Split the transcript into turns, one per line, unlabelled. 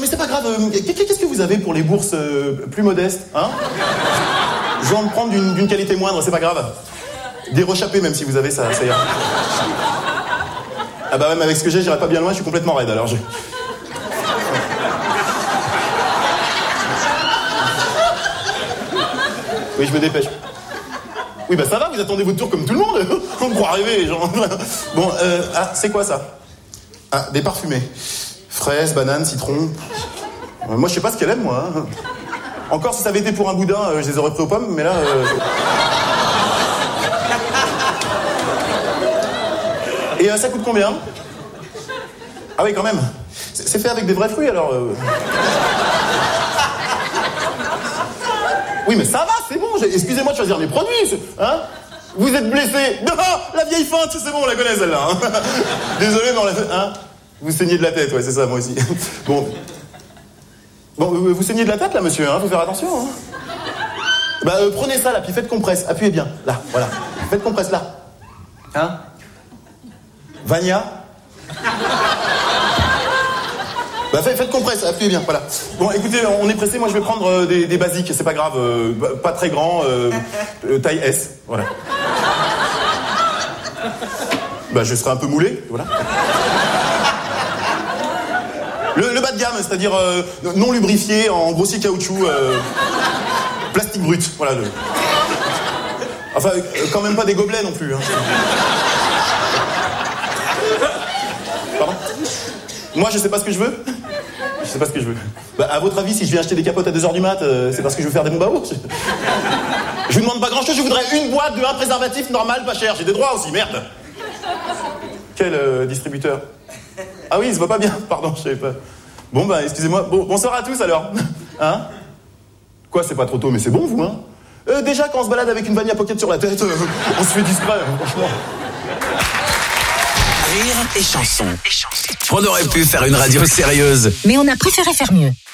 mais c'est pas grave. Qu'est-ce que vous avez pour les bourses plus modestes, hein? Je vais en prendre d'une qualité moindre, c'est pas grave. Des rechappés, même si vous avez ça ira. Ah bah même avec ce que j'ai, j'irai pas bien loin, je suis complètement raide, alors Oui, je me dépêche. Oui, bah ça va, vous attendez votre tour comme tout le monde. On me croit rêver, les gens. Bon, c'est quoi ça? Ah, des parfumés. Fraises, bananes, citron. Moi, je sais pas ce qu'elle aime, moi. Hein. Encore, si ça avait été pour un boudin, je les aurais pris aux pommes, mais là... Et ça coûte combien? Ah oui, quand même. C'est fait avec des vrais fruits, alors... Oui, mais ça va, c'est bon. Excusez-moi de choisir mes produits. Hein? Vous êtes blessé. Non, la vieille feinte, c'est bon, on la connaît, celle-là. Hein. Désolé, mais on l'a fait... Hein? Vous saignez de la tête, ouais, c'est ça, moi aussi. Bon, vous saignez de la tête, là, monsieur, hein? Faut faire attention, hein? Bah, prenez ça, là, puis faites compresse. Appuyez bien, là, voilà. Faites compresse, là. Hein? Vania? Bah, faites compresse, appuyez bien, voilà. Bon, écoutez, on est pressé, moi je vais prendre des basiques, c'est pas grave, pas très grand, taille S, voilà. Bah, je serai un peu moulé, voilà. Le bas de gamme, c'est-à-dire non lubrifié, en grossier caoutchouc, plastique brut, voilà. Enfin, quand même pas des gobelets non plus, hein. Pardon? Moi, je sais pas ce que je veux. Je sais pas ce que je veux. Bah, à votre avis, si je viens acheter des capotes à 2h du mat, c'est parce que je veux faire des bombes à eau. Je vous demande pas grand-chose, je voudrais une boîte de un préservatif normal, pas cher. J'ai des droits aussi, merde. Quel distributeur? Ah oui, il se voit pas bien, pardon, je savais pas. Bon, bah, excusez-moi. Bon, bonsoir à tous, alors. Hein? Quoi, c'est pas trop tôt, mais c'est bon, vous, hein? Déjà, quand on se balade avec une Vania Pocket sur la tête, on se fait discret, franchement.
Rire et chanson. On aurait pu faire une radio sérieuse,
mais on a préféré faire mieux.